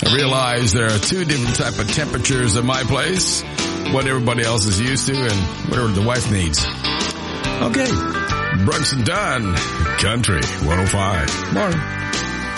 realize there are two different type of temperatures at my place. What everybody else is used to and whatever the wife needs. Okay. Brooks and Dunn, Country 105. Morning.